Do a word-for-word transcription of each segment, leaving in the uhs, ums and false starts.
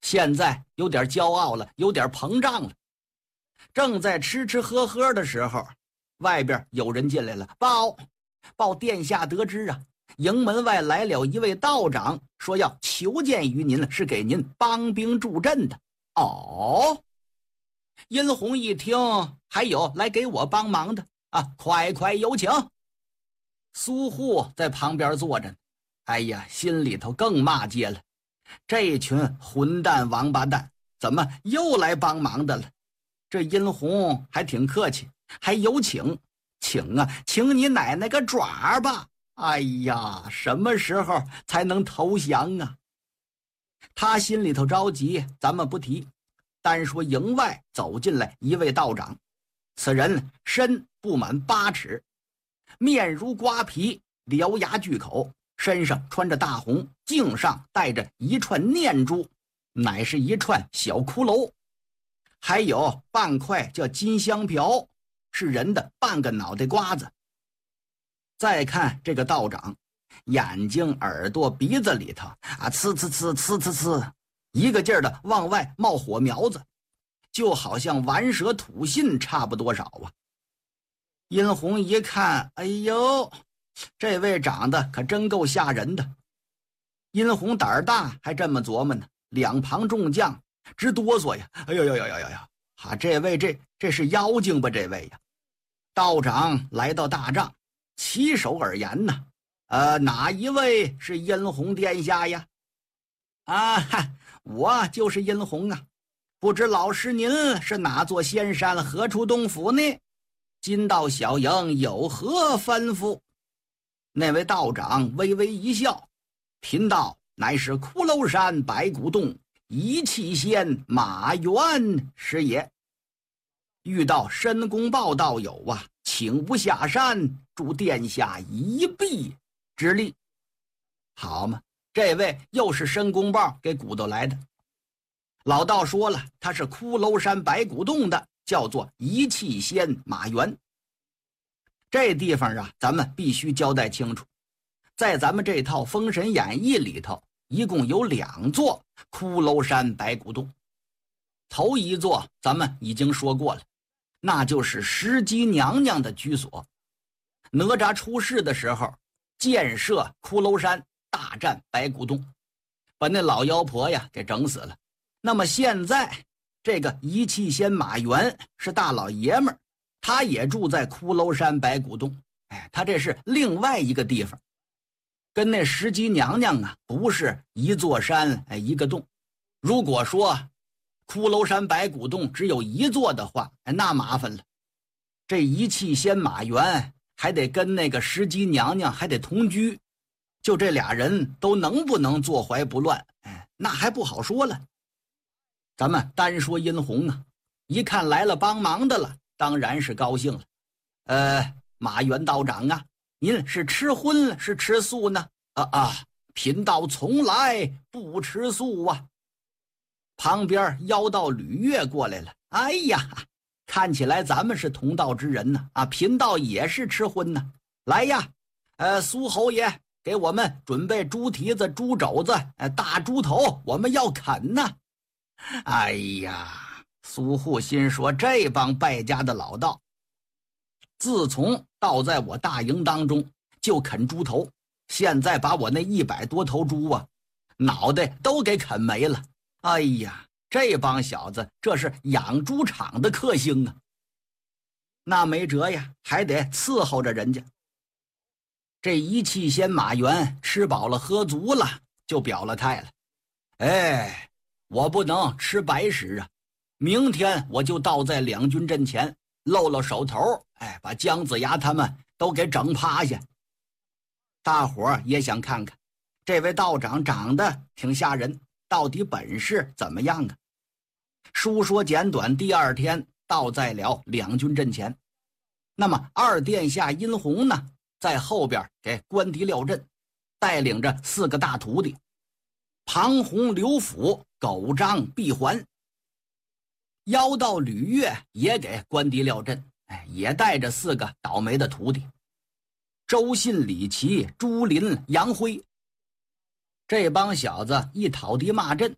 现在有点骄傲了，有点膨胀了。正在吃吃喝喝的时候，外边有人进来了，报报殿下得知啊，营门外来了一位道长，说要求见于您，是给您帮兵助阵的。哦，殷红一听，还有来给我帮忙的啊，快快有请。苏护在旁边坐着，哎呀，心里头更骂街了，这群混蛋王八蛋怎么又来帮忙的了？这殷红还挺客气，还有请，请啊，请你奶奶个爪吧！哎呀，什么时候才能投降啊？他心里头着急，咱们不提。单说营外走进来一位道长，此人身不满八尺，面如瓜皮，獠牙巨口，身上穿着大红，颈上带着一串念珠，乃是一串小骷髅，还有半块叫金香瓢，是人的半个脑袋瓜子。再看这个道长，眼睛、耳朵、鼻子里头啊，呲呲呲呲呲呲，一个劲儿的往外冒火苗子，就好像玩蛇吐信差不多少啊。殷红一看，哎呦，这位长得可真够吓人的。殷红胆儿大，还这么琢磨呢，两旁众将直哆嗦呀！哎呦呦呦呦呦呦！哈，这位这这是妖精吧？这位呀，道长来到大帐，起手而言呢，呃，哪一位是殷红殿下呀？啊，我就是殷红啊！不知老师您是哪座仙山何处洞府呢？今到小营有何吩咐？那位道长微微一笑，贫道乃是骷髅山白骨洞一气仙马元师也，遇到申公豹道友啊，请不下山，助殿下一臂之力。好嘛，这位又是申公豹给鼓捣来的。老道说了，他是骷髅山白骨洞的，叫做一气仙马元。这地方啊，咱们必须交代清楚，在咱们这套《封神演义》里头，一共有两座骷髅山白骨洞。头一座咱们已经说过了，那就是石矶娘娘的居所。哪吒出世的时候，建设骷髅山，大战白骨洞，把那老妖婆呀给整死了。那么现在这个一气仙马元是大老爷们儿，他也住在骷髅山白骨洞。哎，他这是另外一个地方，跟那石矶娘娘啊不是一座山哎一个洞。如果说骷髅山白骨洞只有一座的话，哎，那麻烦了。这一气仙马元还得跟那个石矶娘娘还得同居，就这俩人都能不能坐怀不乱，哎，那还不好说了。咱们单说殷红啊，一看来了帮忙的了，当然是高兴了。呃，马元道长啊，您是吃荤是吃素呢？啊啊，贫道从来不吃素啊。旁边妖道吕月过来了，哎呀，看起来咱们是同道之人呢。啊，贫道也是吃荤呢。来呀，呃，苏侯爷给我们准备猪蹄子、猪肘子、呃、大猪头，我们要啃呢。哎呀，苏护心说，这帮败家的老道，自从倒在我大营当中就啃猪头，现在把我那一百多头猪啊，脑袋都给啃没了。哎呀，这帮小子这是养猪场的克星啊！那没辙呀，还得伺候着人家。这一气仙马元吃饱了喝足了，就表了态了。哎，我不能吃白食啊！明天我就到在两军阵前露露手头，哎，把姜子牙他们都给整趴下。大伙儿也想看看这位道长长得挺吓人，到底本事怎么样啊？书说简短，第二天到在了两军阵前。那么二殿下殷红呢，在后边给关敌廖阵，带领着四个大徒弟，庞洪、刘辅、狗张、闭环。妖道吕月也给关敌廖阵，哎，也带着四个倒霉的徒弟，周信、李琦、朱林、杨辉。这帮小子一讨敌骂阵，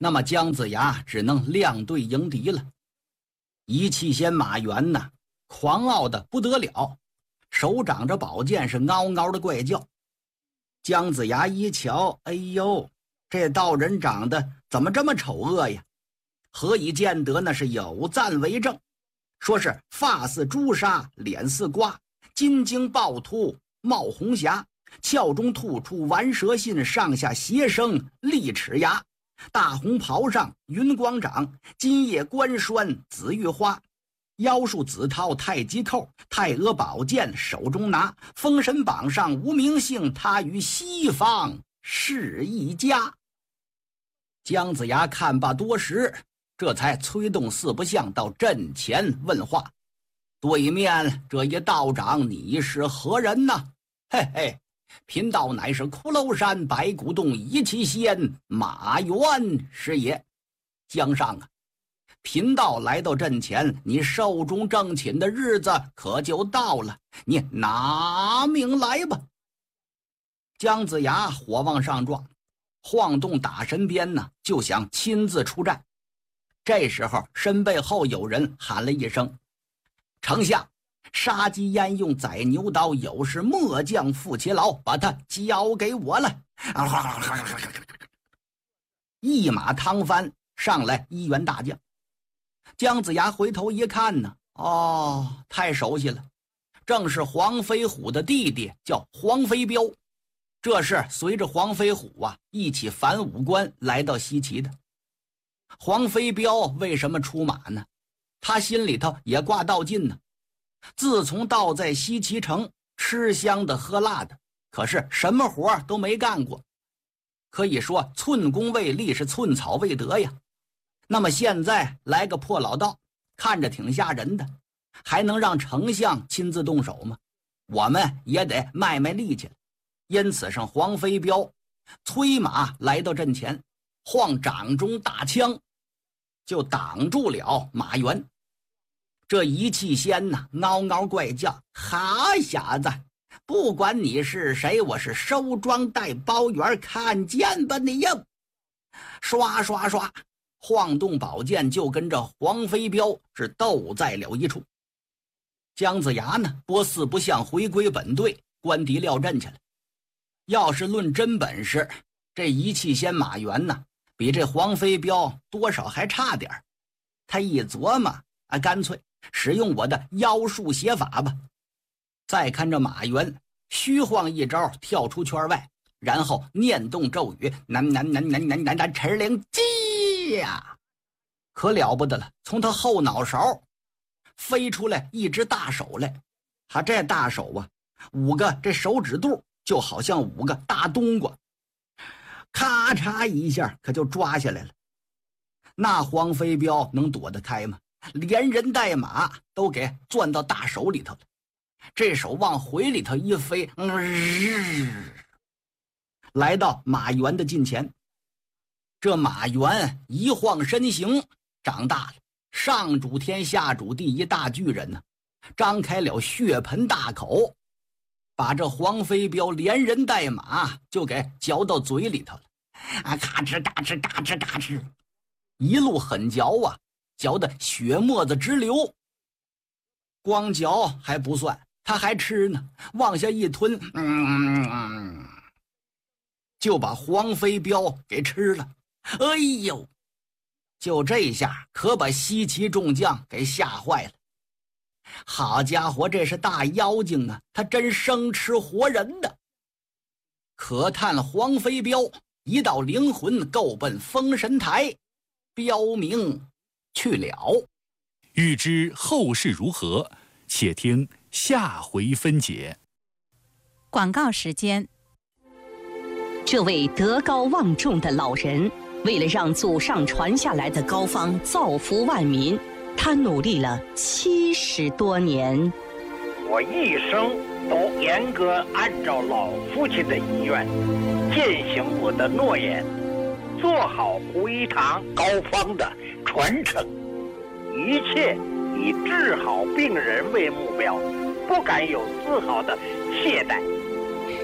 那么姜子牙只能亮队迎敌了。一气仙马元呢，狂傲的不得了，手掌着宝剑是嗷嗷的怪叫。姜子牙一瞧，哎呦，这道人长得怎么这么丑恶呀？何以见得？那是有赞为证，说是发似朱砂，脸似瓜，金睛暴突冒红霞，鞘中吐出顽蛇信，上下斜生利齿牙，大红袍上云光掌，金叶冠栓紫玉花，腰束紫绦太极扣，太阿宝剑手中拿，封神榜上无名姓，他与西方是一家。姜子牙看罢多时，这才催动四不像到阵前问话。对面这一道长，你是何人呢？嘿嘿，贫道乃是骷髅山白骨洞一气仙马元是也。姜上啊，贫道来到阵前，你寿终正寝的日子可就到了，你拿命来吧。姜子牙火往上撞，晃动打神鞭呢，就想亲自出战。这时候身背后有人喊了一声：丞相，杀鸡焉用宰牛刀，有事末将负其劳，把他交给我了。一马趟翻上来一员大将。姜子牙回头一看呢，哦，太熟悉了，正是黄飞虎的弟弟，叫黄飞彪。这是随着黄飞虎啊一起反武关来到西岐的。黄飞彪为什么出马呢？他心里头也挂道劲呢。自从到在西岐城，吃香的喝辣的，可是什么活都没干过，可以说寸功未立，是寸草未得呀。那么现在来个破老道，看着挺吓人的，还能让丞相亲自动手吗？我们也得卖卖力气了。因此上黄飞彪催马来到阵前，晃掌中大枪，就挡住了马元。这一气仙呐，嗷嗷怪叫：好小子，不管你是谁，我是收庄带包圆，看见吧你呀！刷刷刷，晃动宝剑就跟这黄飞彪是斗在了一处。姜子牙呢，拨四不像回归本队，关敌撂阵去了。要是论真本事，这一气仙马元呢，比这黄飞彪多少还差点儿。他一琢磨啊，干脆使用我的妖术邪法吧。再看这马元虚晃一招，跳出圈外，然后念动咒语：南南南南南南南驰灵鸡呀！可了不得了，从他后脑勺飞出来一只大手来。他这大手啊，五个这手指肚就好像五个大冬瓜，咔嚓一下可就抓下来了。那黄飞彪能躲得开吗？连人带马都给攥到大手里头了。这手往回里头一飞，嗯，来到马元的近前。这马元一晃身形长大了，上主天下主地一大巨人呢，张开了血盆大口，把这黄飞彪连人带马就给嚼到嘴里头了。啊，咔哧嘎哧嘎哧嘎哧，一路狠嚼啊，嚼得血沫子直流。光嚼还不算，他还吃呢，往下一吞，嗯，就把黄飞彪给吃了。哎呦，就这下可把西岐众将给吓坏了。好家伙，这是大妖精啊，他真生吃活人的。可叹黄飞彪一道灵魂够奔封神台，标明去了。 欲知后事如何，且听下回分解。 广告时间。 这位德高望重的老人，为了让祖上传下来的膏方造福万民，他努力了七十多年。 我一生都严格按照老父亲的遗愿，践行我的诺言，做好胡一堂膏方的传承，一切以治好病人为目标，不敢有丝毫的懈怠。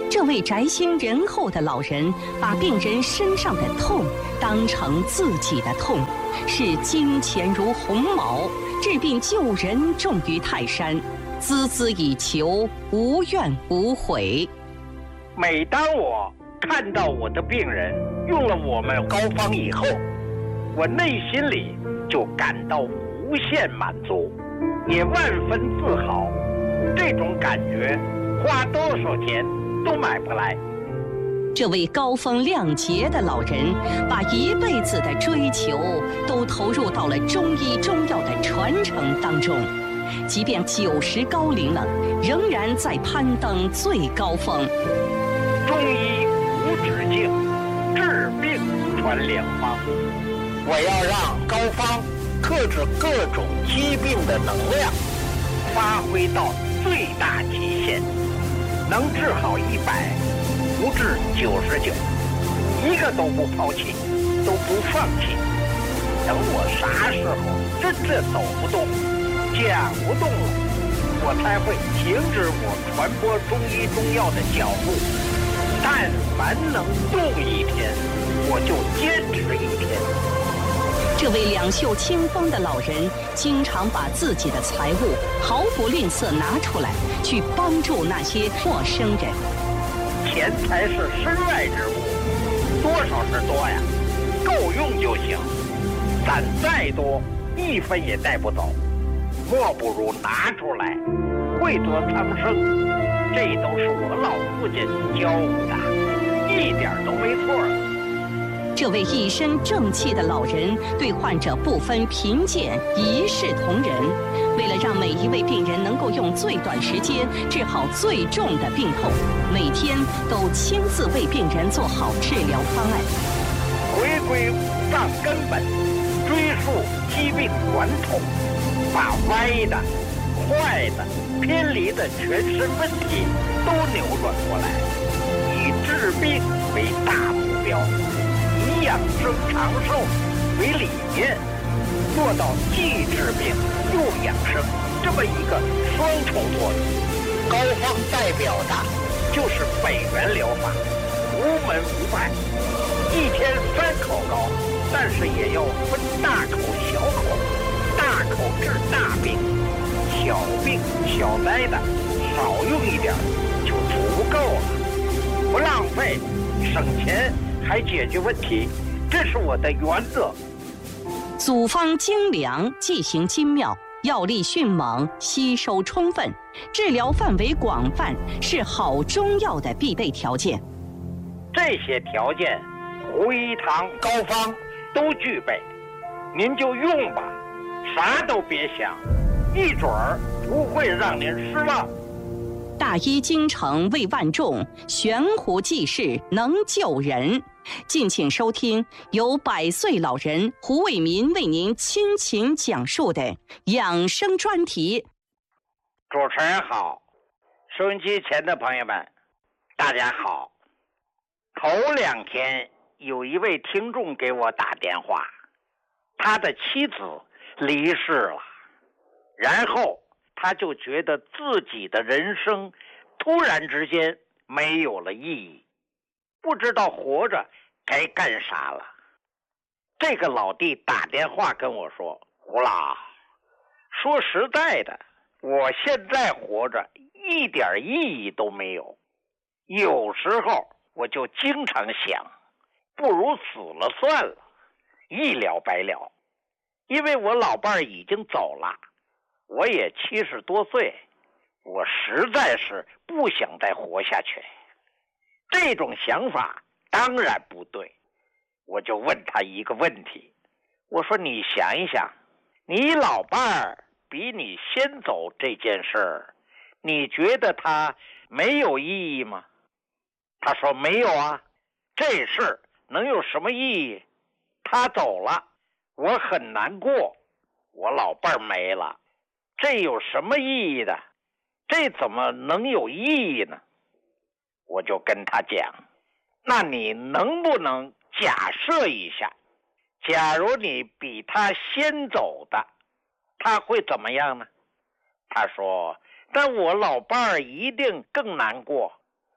这位宅心仁厚的老人把病人身上的痛当成自己的痛，视金钱如鸿毛，治病救人重于泰山，孜孜以求，无怨无悔。 每当我看到我的病人用了我们膏方以后，我内心里就感到无限满足，也万分自豪。这种感觉花多少钱都买不来。 这位高风亮节的老人，把一辈子的追求都投入到了中医中药的传承当中，即便九十高龄了，仍然在攀登最高峰。 中医无止境，治病传良方。我要让膏方克制各种疾病的能量发挥到最大极限，能治好一百，不治九十九，一个都不抛弃，都不放弃。等我啥时候真正走不动、讲不动了，我才会停止我传播中医中药的脚步。但凡能动一天，我就坚持一天。 这位两袖清风的老人，经常把自己的财物毫不吝啬拿出来，去帮助那些陌生人。 钱财是身外之物，多少是多呀，够用就行。攒再多，一分也带不走，莫不如拿出来，惠泽苍生。这都是我老父亲教我的，一点都没错。 这位一身正气的老人，对患者不分贫贱，一视同仁。为了让每一位病人能够用最短时间治好最重的病痛，每天都亲自为病人做好治疗方案。 回归五脏根本，追溯疾病源头，把歪的、坏的、偏离的全身问题都扭转过来，以治病为大目标，以养生长寿为理念，做到既治病又养生这么一个双重作用。膏方代表的就是北元疗法，无门无派，一天三口膏，但是也要分大口小口，大口治大病，小病小灾的少用一点就足够了，不浪费，省钱还解决问题，这是我的原则。 组方精良，剂型精妙，药力迅猛，吸收充分，治疗范围广泛，是好中药的必备条件。 这些条件，胡一堂膏方都具备，您就用吧，啥都别想，一准儿不会让您失望。 大医精诚为万众，悬壶济世能救人。敬请收听由百岁老人胡卫民为您倾情讲述的养生专题。 主持人好，收音机前的朋友们，大家好。头两天有一位听众给我打电话，他的妻子离世了，然后他就觉得自己的人生突然之间没有了意义，不知道活着该干啥了。这个老弟打电话跟我说，胡老，说实在的，我现在活着一点意义都没有，有时候我就经常想，不如死了算了，一了百了。因为我老伴儿已经走了，我也七十多岁，我实在是不想再活下去。这种想法当然不对，我就问他一个问题，我说你想一想，你老伴儿比你先走这件事儿，你觉得他没有意义吗？他说没有啊，这事儿能有什么意义？他走了，我很难过，我老伴儿没了，这有什么意义的？这怎么能有意义呢？我就跟他讲，那你能不能假设一下，假如你比他先走的，他会怎么样呢？他说，但我老伴儿一定更难过，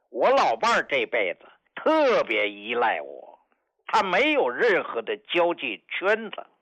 我老伴儿这辈子特别依赖我，他没有任何的交际圈子。